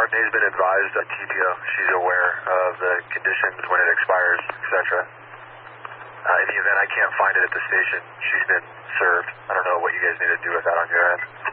Courtney's been advised of TPO. She's aware of the conditions when it expires, etc. In the event I can't find it at the station, she's been served. I don't know what you guys need to do with that on your end.